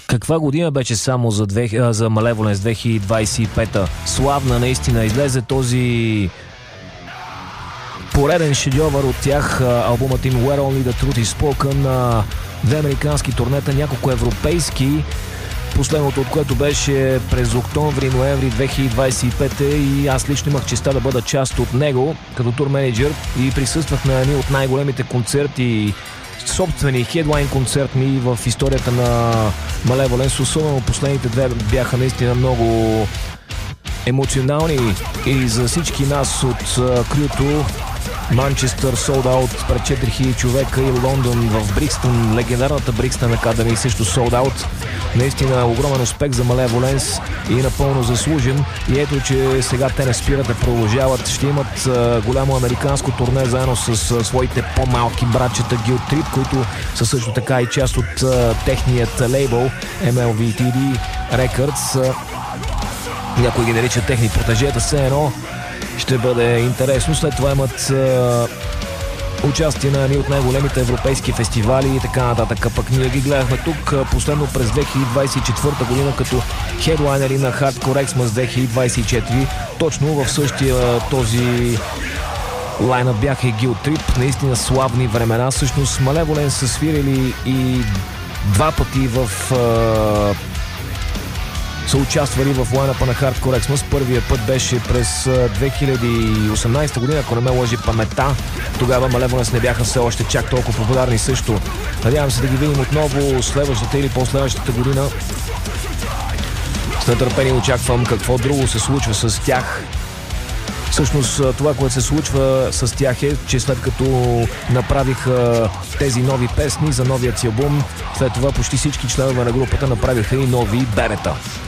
Каква година беше само за Malevolence 2025-та? Славна наистина. Излезе този пореден шедьовър от тях, албумът им Where Only the Truth is Spoken, две американски турнета, няколко европейски, последното от което беше през октомври-ноември 2025 и аз лично имах честа да бъда част от него като турменеджер и присъствах на едни от най-големите концерти, собствени хедлайн концерт ми в историята на Malevolence. Особено последните две бяха наистина много емоционални и за всички нас от крюто. Манчестър sold out пред 4000 човека и Лондон в Брикстън, легендарната Брикстън Академи също sold out. Наистина огромен успех за Malevolence и напълно заслужен. И ето, че сега те не спират да продължават. Ще имат голямо американско турне заедно с своите по-малки братчета Guilt Trip, които са също така и част от техният лейбъл MLVTD Records. Някои ги наричат техни протежета, все едно ще бъде интересно. След това имат участие на едни от най-големите европейски фестивали и така нататък. Пък ние ги гледахме тук последно през 2024 година като хедлайнери на Hardcore Xmas 2024. Точно в същия този лайнъп бяха и Guilt Trip. Наистина славни времена. Всъщност Malevolence са свирили и два пъти са участвали в лайнъпа на Hardcore Xmas. Първият път беше през 2018 година, ако не ме лъжи паметта. Тогава Malevolence не бяха все още чак толкова популярни също. Надявам се да ги видим отново следващата или по-следващата година. С нетърпение очаквам какво друго се случва с тях. Всъщност това, което се случва с тях е, че след като направиха тези нови песни за новият си албум, след това почти всички членове на групата направиха и нови бебета.